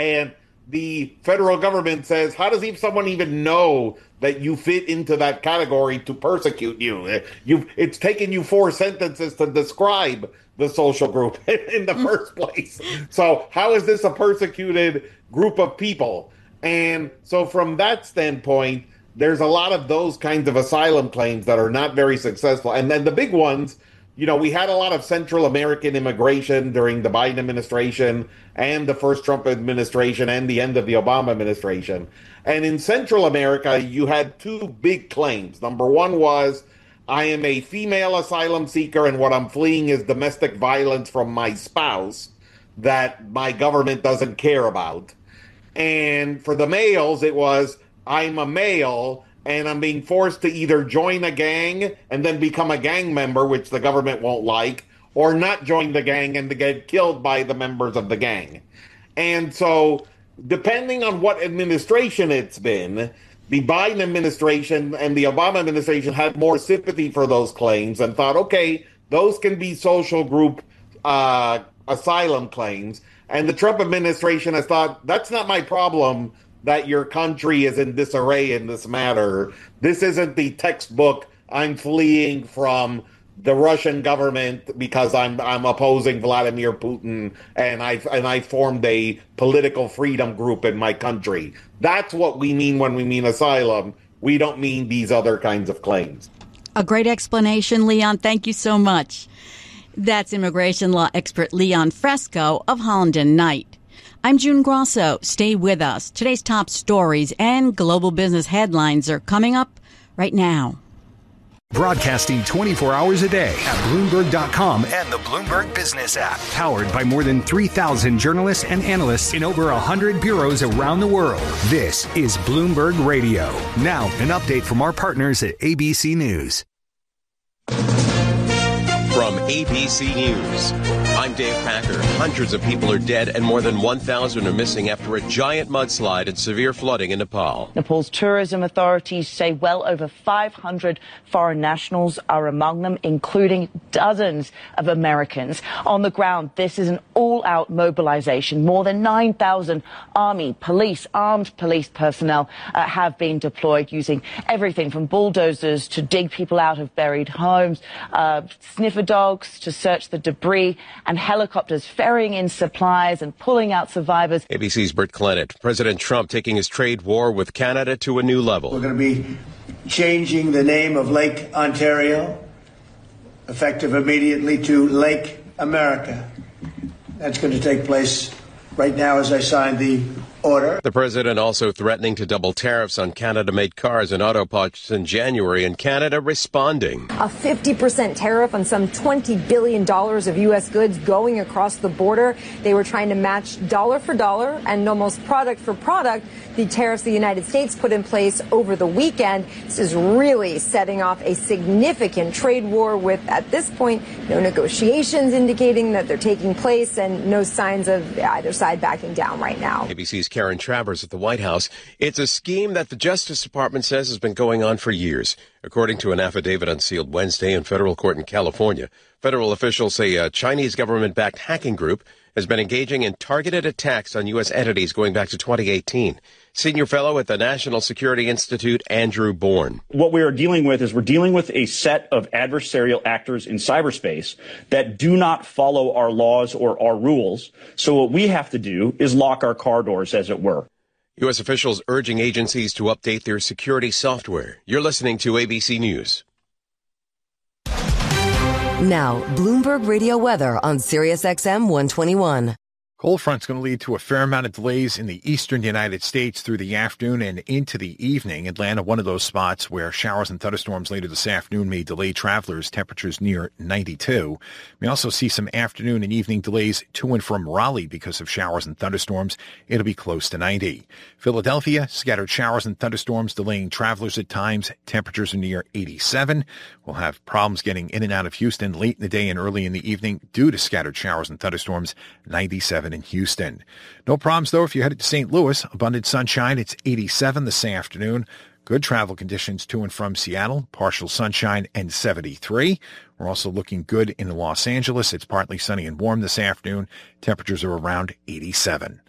And the federal government says, how does someone even know that you fit into that category to persecute you? It's taken you 4 sentences to describe the social group in the first place. So how is this a persecuted group of people? And so from that standpoint, there's a lot of those kinds of asylum claims that are not very successful. And then the big ones, we had a lot of Central American immigration during the Biden administration and the first Trump administration and the end of the Obama administration. And in Central America, you had 2 big claims. Number one was, I am a female asylum seeker, and what I'm fleeing is domestic violence from my spouse that my government doesn't care about. And for the males, it was, I'm a male, and I'm being forced to either join a gang and then become a gang member, which the government won't like, or not join the gang and to get killed by the members of the gang. And so, depending on what administration it's been, the Biden administration and the Obama administration had more sympathy for those claims and thought, okay, those can be social group asylum claims. And the Trump administration has thought, that's not my problem that your country is in disarray in this matter. This isn't the textbook, I'm fleeing from the Russian government because I'm opposing Vladimir Putin and I formed a political freedom group in my country. That's what we mean when we mean asylum. We don't mean these other kinds of claims. A great explanation, Leon. Thank you so much. That's immigration law expert Leon Fresco of Holland and Knight. I'm June Grosso. Stay with us. Today's top stories and global business headlines are coming up right now. Broadcasting 24 hours a day at Bloomberg.com and the Bloomberg Business app. Powered by more than 3,000 journalists and analysts in over 100 bureaus around the world. This is Bloomberg Radio. Now, an update from our partners at ABC News. From ABC News, I'm Dave Packer. Hundreds of people are dead and more than 1,000 are missing after a giant mudslide and severe flooding in Nepal. Nepal's tourism authorities say well over 500 foreign nationals are among them, including dozens of Americans. On the ground, this is an all-out mobilization. More than 9,000 army, police, armed police personnel have been deployed using everything from bulldozers to dig people out of buried homes, sniffer dogs to search the debris, and helicopters ferrying in supplies and pulling out survivors. ABC's Bert Clennett. President Trump taking his trade war with Canada to a new level. We're going to be changing the name of Lake Ontario, effective immediately, to Lake America. That's going to take place right now as I sign the order. The president also threatening to double tariffs on Canada-made cars and auto parts in January, and Canada responding. A 50% tariff on some $20 billion of U.S. goods going across the border. They were trying to match dollar for dollar and almost product for product the tariffs the United States put in place over the weekend. This is really setting off a significant trade war with, at this point, no negotiations indicating that they're taking place and no signs of either side backing down right now. ABC's Karen Travers at the White House. It's a scheme that the Justice Department says has been going on for years. According to an affidavit unsealed Wednesday in federal court in California, federal officials say a Chinese government-backed hacking group has been engaging in targeted attacks on U.S. entities going back to 2018. Senior fellow at the National Security Institute, Andrew Bourne. What we are dealing with is we're dealing with a set of adversarial actors in cyberspace that do not follow our laws or our rules. So what we have to do is lock our car doors, as it were. U.S. officials urging agencies to update their security software. You're listening to ABC News. Now, Bloomberg Radio weather on SiriusXM 121. Cold front's going to lead to a fair amount of delays in the eastern United States through the afternoon and into the evening. Atlanta, one of those spots where showers and thunderstorms later this afternoon may delay travelers. Temperatures near 92. We also see some afternoon and evening delays to and from Raleigh because of showers and thunderstorms. It'll be close to 90. Philadelphia, scattered showers and thunderstorms delaying travelers at times. Temperatures are near 87. We'll have problems getting in and out of Houston late in the day and early in the evening due to scattered showers and thunderstorms. 97 in Houston. No problems, though, if you're headed to St. Louis. Abundant sunshine. It's 87 this afternoon. Good travel conditions to and from Seattle. Partial sunshine and 73. We're also looking good in Los Angeles. It's partly sunny and warm this afternoon. Temperatures are around 87.